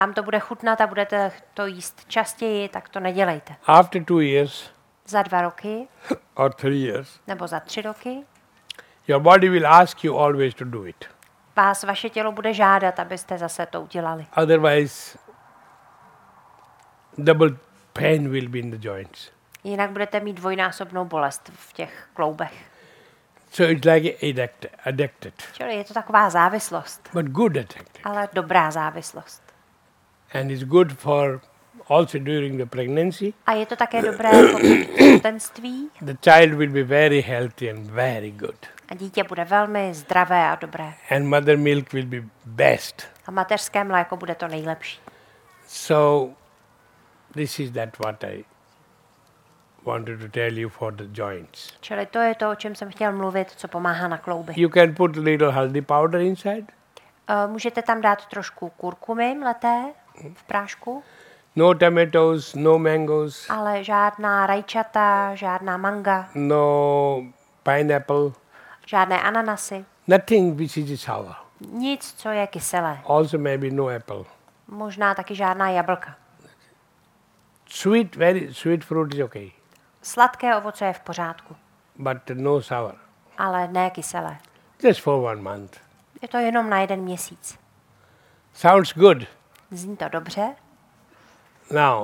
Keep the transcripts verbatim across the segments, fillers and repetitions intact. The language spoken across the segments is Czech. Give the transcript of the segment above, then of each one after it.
vám to bude chutnat a budete to jíst častěji, tak to nedělejte. After two years Za dva roky or three years, nebo za tři roky your body will ask you always to do it. vás vaše tělo bude žádat, abyste zase to udělali. Otherwise, double pain will be in the joints. Jinak budete mít dvojnásobnou bolest v těch kloubech. So it's like addict, addicted, Čili je to taková závislost, but good addicted. ale dobrá závislost. And it's good for also during the pregnancy. A je to také dobré po těhotenství The child will be very healthy and very good. a dítě bude velmi zdravé a dobré. And mother milk will be best. A mateřské mléko bude to nejlepší. So this is that what I wanted to tell you for the joints. Čili to je to, o čem jsem chtěl mluvit, co pomáhá na klouby. You can put little haldi powder inside. Uh, můžete tam dát trošku kurkumy mleté v prášku, No tomatoes, no mangoes, ale žádná rajčata, žádná manga, no pineapple, žádné ananasy, nothing which is sour. nic, co je kyselé. Also maybe no apple. Možná taky žádná jablka. Sweet, very sweet fruit is okay, Sladké ovoce je v pořádku, but no sour. ale ne kyselé. Just for one month. Je to jenom na jeden měsíc. Sounds good. Zní to dobře? Now,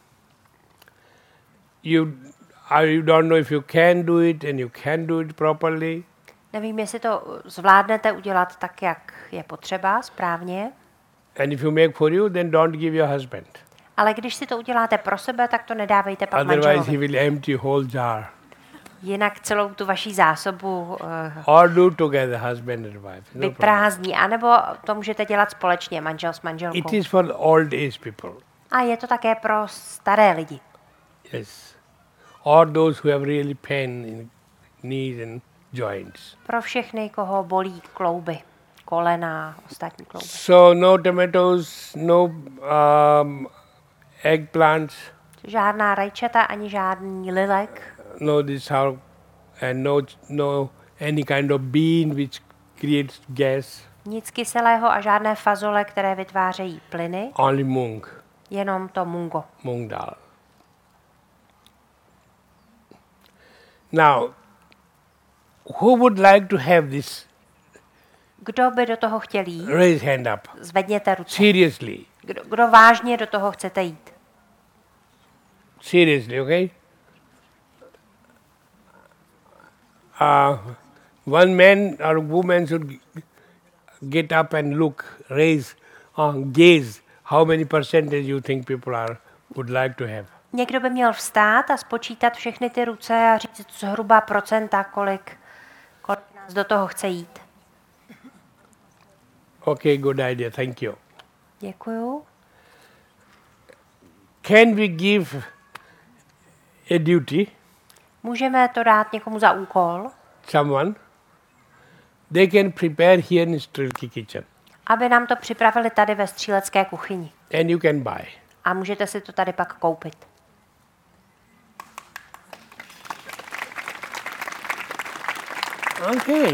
you, uh, you don't know if you can do it and you can do it properly. Nevím, jestli to zvládnete udělat tak, jak je potřeba, správně, And if you make for you, then don't give your husband. ale když si to uděláte pro sebe, tak to nedávejte pak Otherwise, he manželovi. will empty whole jar. Jinak celou tu vaší zásobu uh, Or do together, husband and wife. No problem. vyprázdní, anebo to můžete dělat společně, manžel s manželkou. It is for old age people. A je to také pro staré lidi. Yes. Or those who have really pain in knees and joints. Pro všechny, koho bolí klouby, kolena, ostatní klouby. So no tomatoes, no um, eggplants, Žádná rajčata ani žádný lilek, no this how, and no no any kind of bean which creates gas. nic kyselého a žádné fazole, které vytvářejí plyny, Only mung, jenom to mungo. mung dal. Now, who would like to have this? Kdo by do toho chtěl jít? Raise hand up. Zvedněte ruce. Seriously, Kdo, kdo vážně do toho chcete jít? seriously, okay? Uh, one man or woman should get up and look, raise, uh, gaze. How many percentage you think people are would like to have? Někdo by měl vstát a spočítat všechny ty ruce a říct zhruba procenta, kolik, kolik nás do toho chce jít. Okay, good idea. Thank you. Děkuju. Can we give a duty Můžeme to dát někomu za úkol, someone? They can prepare here in Strilky kitchen, aby nám to připravili tady ve střílecké kuchyni. and you can buy. A můžete si to tady pak koupit. Okay.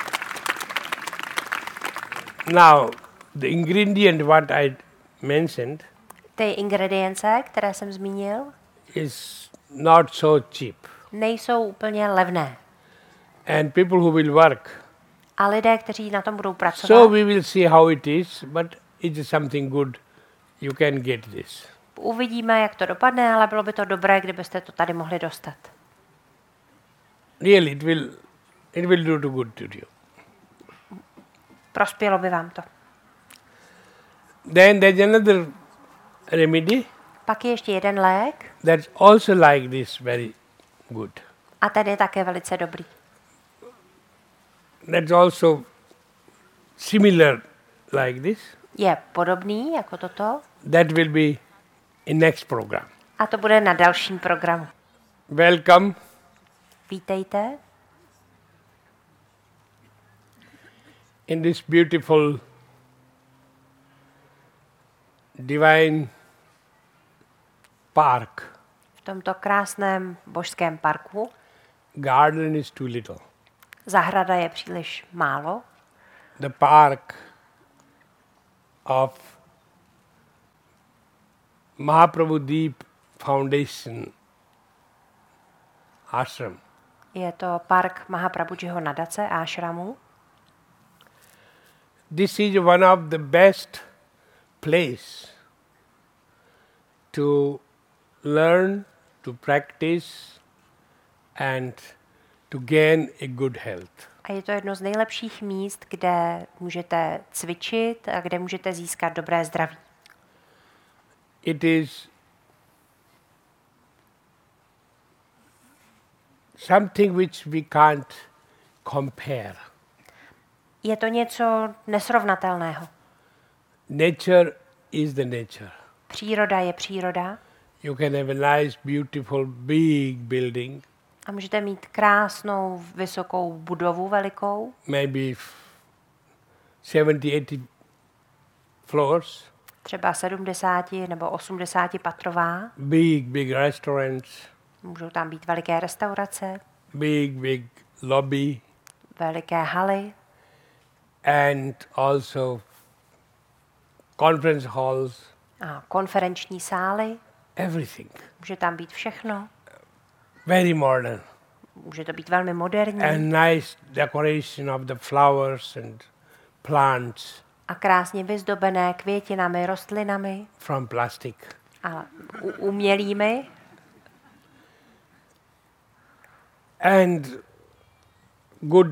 Now, the ingredient what I mentioned Ty ingredience, které jsem zmínil, is not so cheap. nejsou úplně levné. And people who will work. A lidé, kteří na tom budou pracovat, So we will see how it is, but it is something good. You can get this. uvidíme, jak to dopadne, ale bylo by to dobré, kdybyste to tady mohli dostat. Really, it will, it will do to good to you. Prospělo by vám to. Then there's another remedy Pak je ještě jeden lék that's also like this, very good. a ten je také velice dobrý. That's also similar like this. Je podobný jako toto That will be in next program. a to bude na dalším programu. Welcome. Vítejte In this beautiful divine park. v tomto krásném božském parku. Garden is too little. Zahrada je příliš málo. The park of Mahaprabhu Deep Foundation ashram. Je to park Mahaprabhujiho nadace ashramu. This is one of the best place to learn, to practice and to gain a good health. A je to jedno z nejlepších míst, kde můžete cvičit a kde můžete získat dobré zdraví. It is something which we can't compare. Je to něco nesrovnatelného. Nature is the nature. Příroda je příroda You can have a nice, beautiful, big building, a můžete mít krásnou, vysokou budovu velikou, maybe seventy, eighty floors, třeba sedmdesát nebo osmdesát patrová. big, big restaurants, Můžou tam být veliké restaurace, big, big lobby, veliké haly and also conference halls, a konferenční sály. everything. Může tam být všechno. Very modern. Může to být velmi moderní And nice decoration of the flowers and plants a krásně vyzdobené květinami, rostlinami from plastic. a u- umělými. And good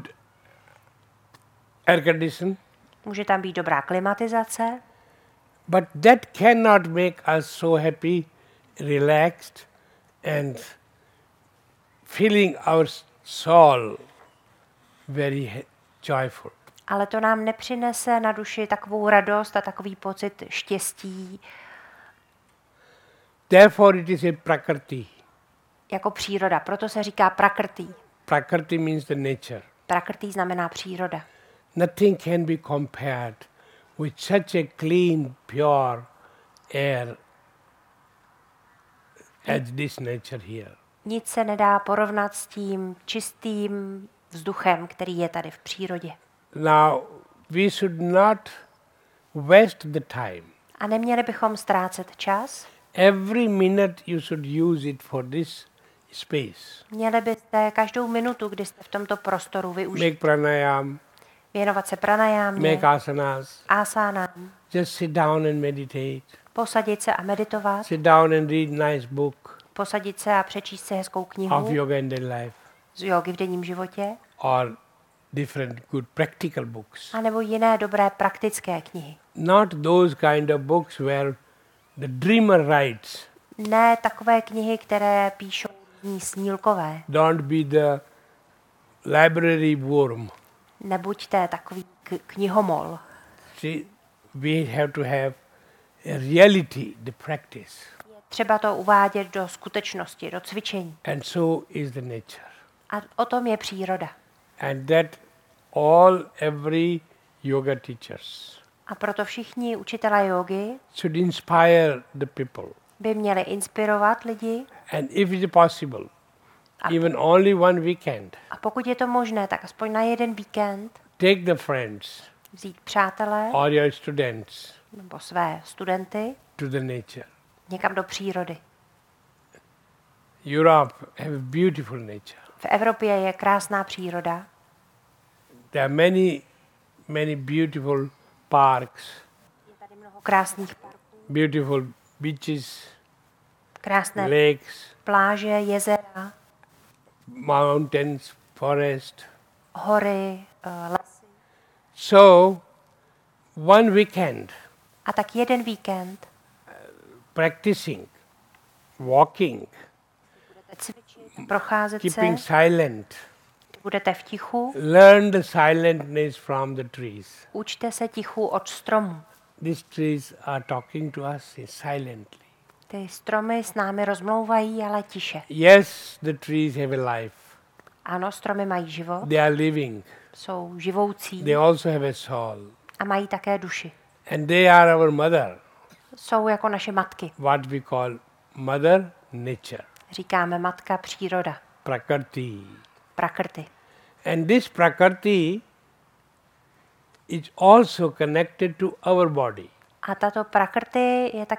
air condition. Může tam být dobrá klimatizace, But that cannot make us so happy, relaxed, and feeling our soul very ha- joyful. ale to nám nepřinese na duši takovou radost a takový pocit štěstí Therefore, it is a prakrti. jako příroda. Proto se říká prakrti. Prakrti means the nature. Prakrti znamená příroda. Nothing can be compared with such a clean, pure air as this nature here. Nic se nedá porovnat s tím čistým vzduchem, který je tady v přírodě. Now, we should not waste the time. A neměli bychom ztrácet čas. Every minute you should use it for this space. Měli byste každou minutu, kdy jste v tomto prostoru využít, Make pranayam, věnovat se pranajámě, make asanas, asánám, just sit down and meditate. posadit se a meditovat, Sit down and read nice book posadit se a přečíst si hezkou of knihu yoga in daily life z jógy v denním životě, or different good practical books. anebo jiné dobré praktické knihy. Not those kind of books where the dreamer writes. Ne takové knihy, které píšou různí snílkové. Don't be the library worm. Nebuďte takový k- knihomol. See, we have to have a reality, the practice. Třeba to uvádět do skutečnosti, do cvičení. And so is the nature. A o tom je příroda. And that all, every yoga teachers A proto všichni učitelé jógy should inspire the people. by měli inspirovat lidi And if it's possible, even only one weekend, a pokud je to možné, tak aspoň na jeden víkend take the friends vzít přátelé or your students nebo své studenty to the nature. někam do přírody. Europe have beautiful nature. V Evropě je krásná příroda. There are many, many beautiful parks, Je tady mnoho krásných parků, beautiful beaches, krásné lakes, pláže, jezera, mountains, forest. hory, eh, lesy. So, one weekend A tak jeden víkend practicing, walking, budete cvičit, procházet keeping se, silent, budete v tichu, learn the silentness from the trees. učte se tichu od stromů. These trees are talking to us silently. Ty stromy s námi rozmlouvají, ale tiše. Yes, the trees have a life. Ano, stromy mají život, They are living. jsou živoucí They also have a soul. a mají také duši. And they are our mother, Jsou jako naše matky. what we call mother nature, Říkáme matka příroda, prakrti. prakrty. And this prakrti is also connected to our body. A tato prakrty je tak